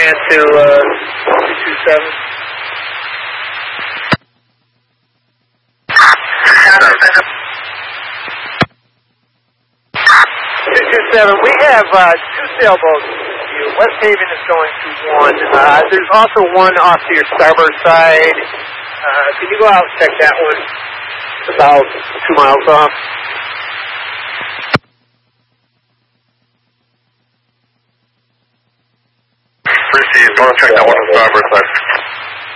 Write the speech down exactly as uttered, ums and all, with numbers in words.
command to uh, two two seven. two two seven, we have uh, two sailboats. West Haven is going to one. Uh, there's also one off to your starboard side. Uh, can you go out and check that one? It's about two miles off. Received. I'll check that one on starboard side.